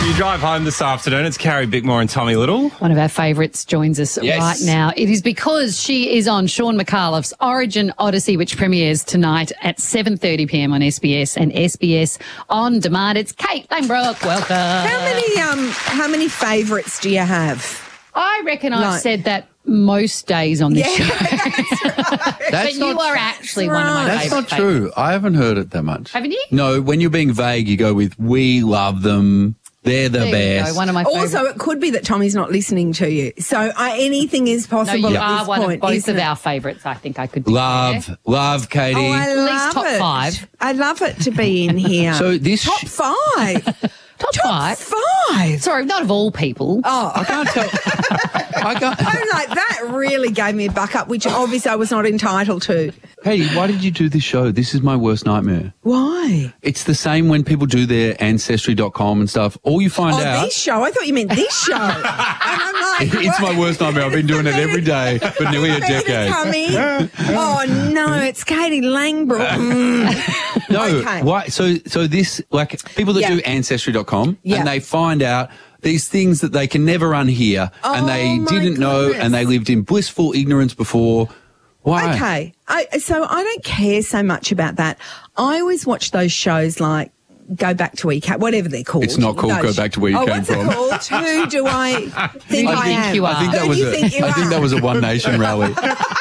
You drive home this afternoon. It's Carrie Bickmore and Tommy Little. One of our favourites joins us right now. It is because she is on Sean McAuliffe's Origin Odyssey, which premieres tonight at 7:30 p.m. on SBS and SBS On Demand. It's Kate Langbroek. Welcome. How many favourites do you have? I reckon I've said that most days on this show. That's but you are actually one of my That's favourite not true. I haven't heard it that much. Haven't you? No, when you're being vague, you go with, we love them. They're the There you best. go, one of my favourite. Also, it could be that Tommy's not listening to you. So anything is No, possible you at are this one point, of both isn't of it? our favourites, I think I could declare. Love, Katie. Oh, I At least love top it. 5. I love it to be in here. So this top 5. Top 5? 5. Sorry, not of all people. Oh, I can't tell. I'm like, that really gave me a buck up, which obviously I was not entitled to. Katie, why did you do this show? This is my worst nightmare. Why? It's the same when people do their Ancestry.com and stuff. All you find out... this show? I thought you meant this show. And I'm like, It's my worst nightmare. I've been doing it every day for nearly a decade. Oh, no, it's Katie Langbroek. No, Okay. why? So this, like, people that do Ancestry.com Yeah. and they find out these things that they can never unhear and they my didn't know goodness. and they lived in blissful ignorance before. Why? Okay. So I don't care so much about that. I always watch those shows like Go Back to Where You Came, whatever they're called. It's not called Go Back to Where You Came what's From. it called? Who do I think I am? you are? I think that Who was do you think you I think are? that was a One Nation rally.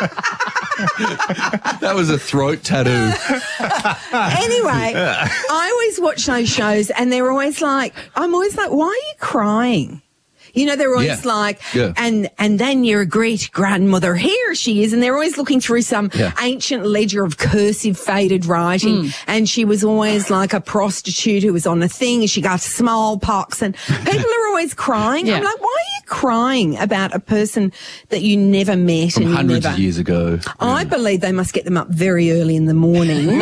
That was a throat tattoo. Anyway, I always watch those shows and they're always like, I'm always like, why are you crying? You know, they're always like, and then your great grandmother, here she is. And they're always looking through some ancient ledger of cursive faded writing. And she was always like a prostitute who was on a thing. She got smallpox and people are always crying. I'm like, why are you crying about a person that you never met? From and hundreds never... of years ago. I believe they must get them up very early in the morning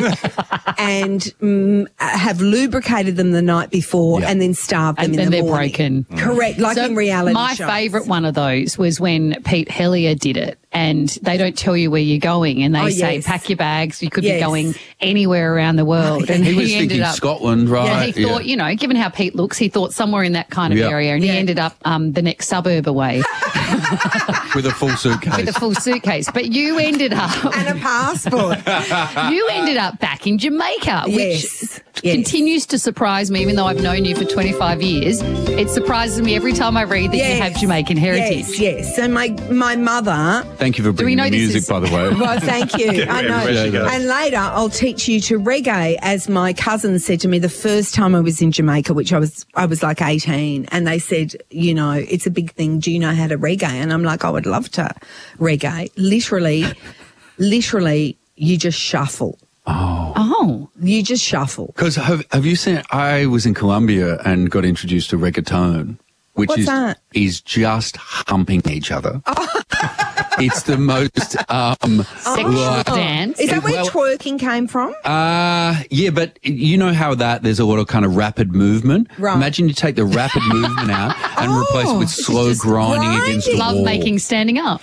and have lubricated them the night before and then starve them And in then the they're morning. broken. Correct, like in reality My shows. favourite one of those was when Pete Hellier did it, and they don't tell you where you're going, and they say, pack your bags, you could be going anywhere around the world. And he was ended thinking up, Scotland, right? Yeah, he thought, you know, given how Pete looks, he thought somewhere in that kind of area, and he ended up the next suburb away. With a full suitcase. With a full suitcase. But you ended up... And a passport. You ended up back in Jamaica, which continues to surprise me, even though I've known you for 25 years. It surprises me every time I read that you have Jamaican heritage. Yes. So my mother... Thank you for bringing the music, by the way. Well, thank you. I know. And later, I'll teach you to reggae, as my cousin said to me the first time I was in Jamaica, which I was like 18, and they said, you know, it's a big thing. Do you know how to reggae? And I'm like, I would love to reggae. Literally, you just shuffle. Oh. You just shuffle. Because have you seen, I was in Colombia and got introduced to reggaeton, which is just humping each other. It's the most sexual dance. Is that where twerking came from? Yeah, but you know how there's a lot of kind of rapid movement. Right. Imagine you take the rapid movement out and replace it with slow grinding against the wall. Love making standing up.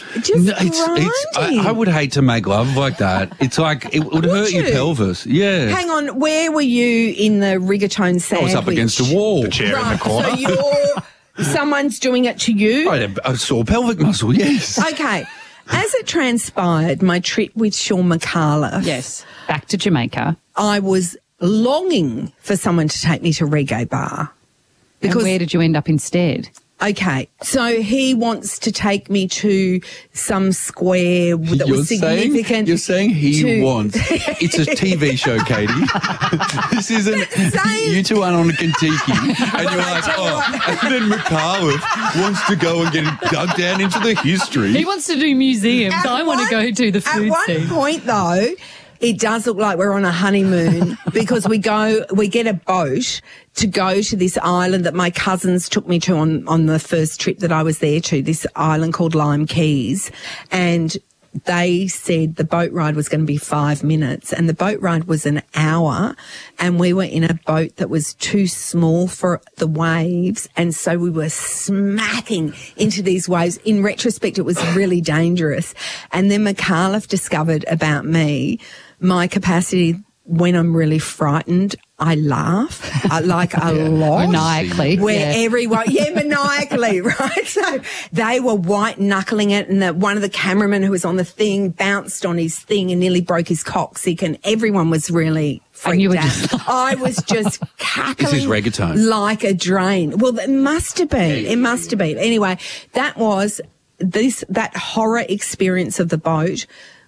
I would hate to make love like that. It's like it would hurt your pelvis. Yeah. Hang on, where were you in the reggaeton sandwich? I was up against a wall. The chair in the corner. So someone's doing it to you? I had a sore pelvic muscle, yes. Okay. As it transpired, my trip with Sean McAuliffe. Yes. Back to Jamaica. I was longing for someone to take me to Reggae Bar. And where did you end up instead? Okay, so he wants to take me to some square that was significant. You're saying he wants. It's a TV show, Katie. This isn't. You two aren't on a Kentucky. And you're like, and then McAuliffe wants to go and get dug down into the history. He wants to do museums. I want to go to the food scene. At one point, though, it does look like we're on a honeymoon because we get a boat to go to this island that my cousins took me to on the first trip that I was there to, this island called Lime Keys. And they said the boat ride was going to be 5 minutes, and the boat ride was an hour, and we were in a boat that was too small for the waves, and so we were smacking into these waves. In retrospect, it was really dangerous. And then McAuliffe discovered about me my capacity when I'm really frightened, I laugh like a lot. Maniacally. Maniacally, right? So they were white knuckling it, and one of the cameramen who was on the thing bounced on his thing and nearly broke his coccyx, and everyone was really freaked out. I was just cackling. This is reggaeton. Like a drain. Well, it must have been. It must have been. Anyway, that was that horror experience of the boat,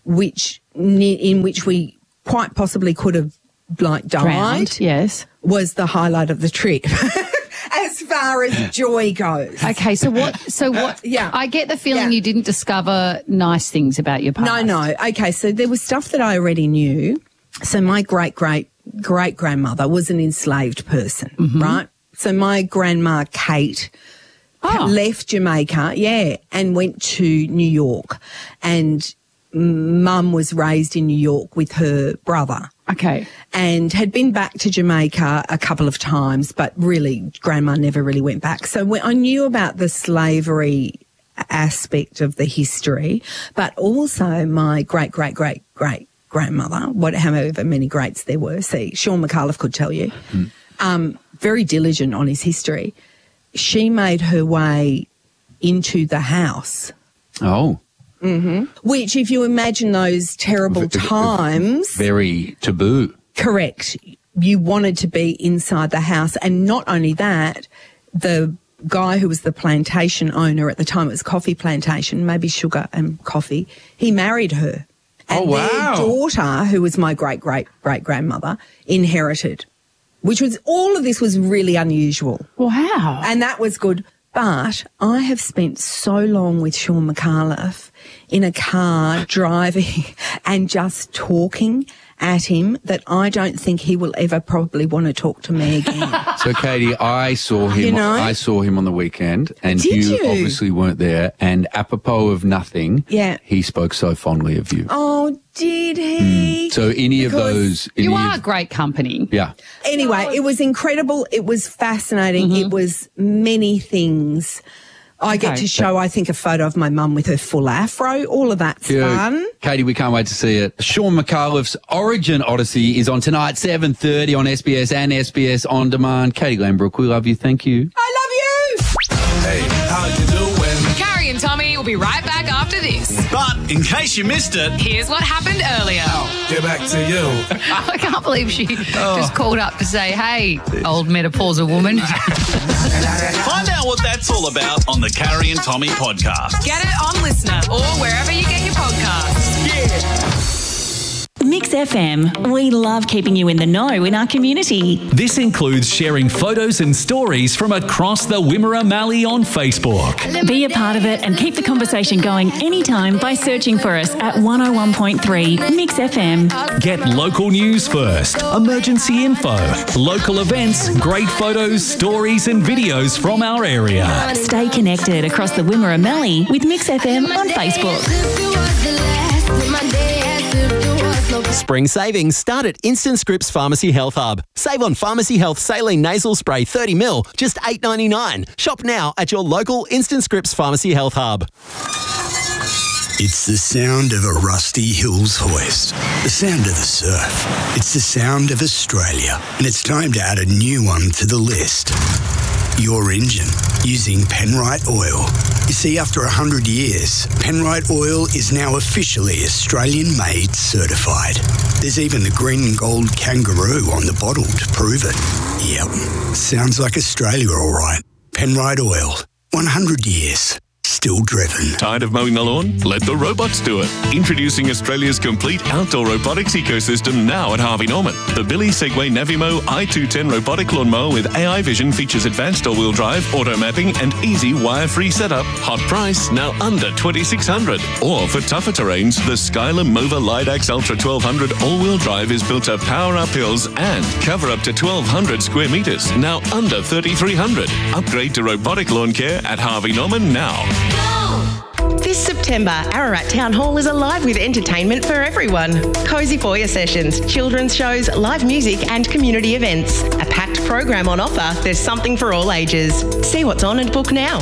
in which we quite possibly could have died. Drowned, yes, was the highlight of the trip. As far as joy goes. Okay, so what? Yeah, I get the feeling you didn't discover nice things about your past. No. Okay, so there was stuff that I already knew. So my great-great-great-grandmother was an enslaved person, right? So my grandma, Kate, left Jamaica, and went to New York. And Mum was raised in New York with her brother. Okay. And had been back to Jamaica a couple of times, but really, Grandma never really went back. So I knew about the slavery aspect of the history, but also my great-great-great-great-grandmother, however many greats there were. See, Sean McAuliffe could tell you. Very diligent on his history. She made her way into the house. Oh. Which, if you imagine those terrible times... Very taboo. Correct. You wanted to be inside the house. And not only that, the guy who was the plantation owner at the time, it was coffee plantation, maybe sugar and coffee, he married her. And their daughter, who was my great-great-great-grandmother, inherited. Which was, all of this was really unusual. Wow. And that was good. But I have spent so long with Sean McAuliffe in a car driving and just talking at him that I don't think he will ever probably want to talk to me again. So, Katie, I saw him. I saw him on the weekend, and you obviously weren't there. And apropos of nothing, he spoke so fondly of you. Oh, did he? So, any of those, you are great company. Yeah. Anyway, it was incredible. It was fascinating. It was many things. I get to show, I think, a photo of my mum with her full afro. All of that's fun. Katie, we can't wait to see it. Sean McAuliffe's Origin Odyssey is on tonight, 7:30 on SBS and SBS On Demand. Katie Glanbrook, we love you. Thank you. I love you. Hey, how you doing? Carrie and Tommy will be right back after this. But in case you missed it, here's what happened earlier. Get back to you. I can't believe she just called up to say, hey, old menopausal woman. Find out what that's all about on the Carrie and Tommy podcast. Get it on Listener or wherever you get your podcasts. Yeah. Mix FM. We love keeping you in the know in our community. This includes sharing photos and stories from across the Wimmera Mallee on Facebook. Be a part of it and keep the conversation going anytime by searching for us at 101.3 Mix FM. Get local news first, emergency info, local events, great photos, stories and videos from our area. Stay connected across the Wimmera Mallee with Mix FM on Facebook. Spring savings start at Instant Scripts Pharmacy Health Hub. Save on Pharmacy Health Saline Nasal Spray 30ml, just $8.99. Shop now at your local Instant Scripts Pharmacy Health Hub. It's the sound of a rusty hills hoist, the sound of the surf. It's the sound of Australia, and it's time to add a new one to the list. Your engine, using Penrite Oil. You see, after 100 years, Penrite Oil is now officially Australian-made certified. There's even the green and gold kangaroo on the bottle to prove it. Yep, sounds like Australia all right. Penrite Oil, 100 years. Still driven. Tired of mowing the lawn? Let the robots do it. Introducing Australia's complete outdoor robotics ecosystem now at Harvey Norman. The Billy Segway Navimo i210 robotic lawnmower with AI vision features advanced all-wheel drive, auto mapping and easy wire-free setup. Hot price, now under $2,600. Or for tougher terrains, the Skyler Mova Lidax Ultra 1200 all-wheel drive is built to power up hills and cover up to 1,200 square metres, now under $3,300. Upgrade to robotic lawn care at Harvey Norman now. This September, Ararat Town Hall is alive with entertainment for everyone. Cozy foyer sessions, children's shows, live music and community events. A packed program on offer, there's something for all ages. See what's on and book now.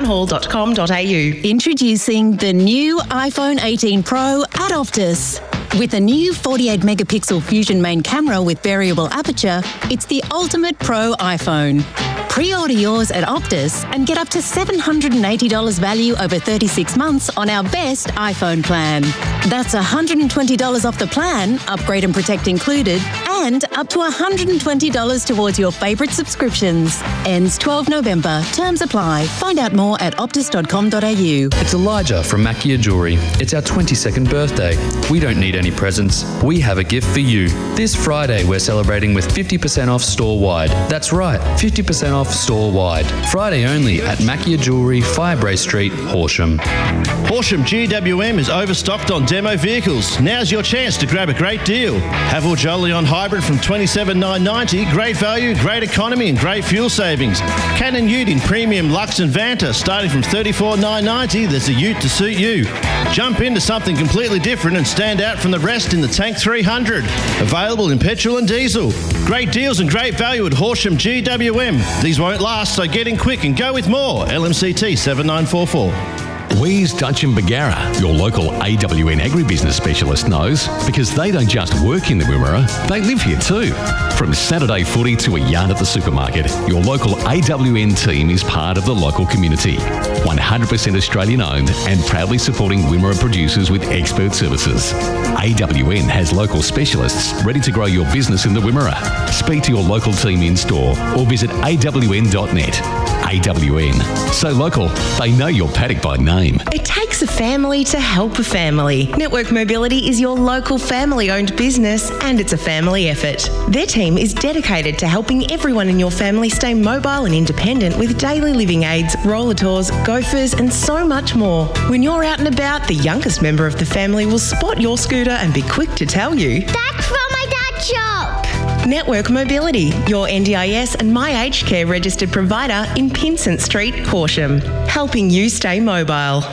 ararattownhall.com.au. Introducing the new iPhone 18 Pro at Optus. With a new 48 megapixel Fusion main camera with variable aperture, it's the ultimate pro iPhone. Pre-order yours at Optus and get up to $780 value over 36 months on our best iPhone plan. That's $120 off the plan, upgrade and protect included, and up to $120 towards your favourite subscriptions. Ends 12 November. Terms apply. Find out more at optus.com.au. It's Elijah from Macchia Jewellery. It's our 22nd birthday. We don't need any presents. We have a gift for you. This Friday, we're celebrating with 50% off store-wide. That's right, 50% off store-wide. Friday only at Macchia Jewellery, Firebrace Street, Horsham. Horsham GWM is overstocked on demo vehicles. Now's your chance to grab a great deal. Haval Jolyon Hybrid from $27,990. Great value, great economy and great fuel savings. Cannon Ute in Premium Lux and Vanta starting from $34,990. There's a Ute to suit you. Jump into something completely different and stand out from the rest in the Tank 300. Available in petrol and diesel. Great deals and great value at Horsham GWM. These won't last, so get in quick and go with more. LMCT 7944. Wees, Dutch and Bagara, your local AWN agribusiness specialist, knows because they don't just work in the Wimmera, they live here too. From Saturday footy to a yarn at the supermarket, your local AWN team is part of the local community. 100% Australian owned and proudly supporting Wimmera producers with expert services. AWN has local specialists ready to grow your business in the Wimmera. Speak to your local team in store or visit awn.net. AWN. So local, they know your paddock by name. It takes a family to help a family. Network Mobility is your local family-owned business and it's a family effort. Their team is dedicated to helping everyone in your family stay mobile and independent with daily living aids, roller tours, gophers and so much more. When you're out and about, the youngest member of the family will spot your scooter and be quick to tell you, "That's from my dad's shop." Network Mobility, your NDIS and My Aged Care registered provider in Pinsent Street, Horsham. Helping you stay mobile.